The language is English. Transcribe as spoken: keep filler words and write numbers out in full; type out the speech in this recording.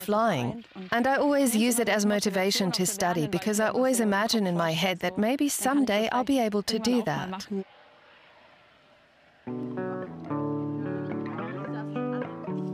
flying. And I always use it as motivation to study because I always imagine in my head that maybe someday I'll be able to do that.